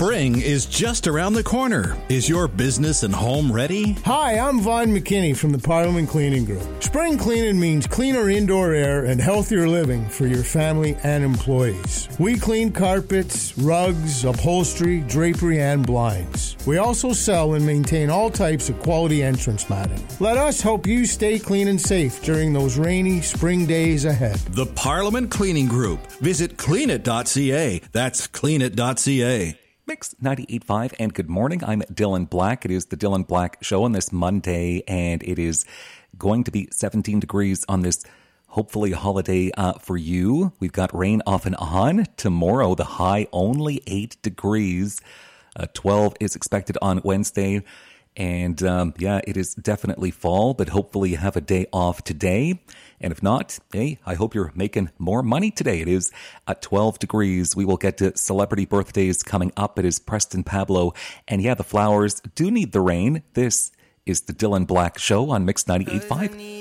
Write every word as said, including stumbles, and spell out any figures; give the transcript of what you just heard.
Spring is just around the corner. Is your business and home ready? Hi, I'm Vaughn McKinney from the Parliament Cleaning Group. Spring cleaning means cleaner indoor air and healthier living for your family and employees. We clean carpets, rugs, upholstery, drapery, and blinds. We also sell and maintain all types of quality entrance matting. Let us help you stay clean and safe during those rainy spring days ahead. The Parliament Cleaning Group. Visit clean it dot c a. That's clean it dot c a. Mix ninety-eight point five, and good morning. I'm Dylan Black. It is the Dylan Black Show on this Monday, and it is going to be seventeen degrees on this hopefully holiday uh, for you. We've got rain off and on. Tomorrow, the high only eight degrees. Uh, twelve is expected on Wednesday. And um, yeah, it is definitely fall, but hopefully you have a day off today. And if not, hey, I hope you're making more money today. It is at twelve degrees. We will get to celebrity birthdays coming up. It is Preston Pablo. And yeah, the flowers do need the rain. This is the Dylan Black Show on Mix ninety-eight point five.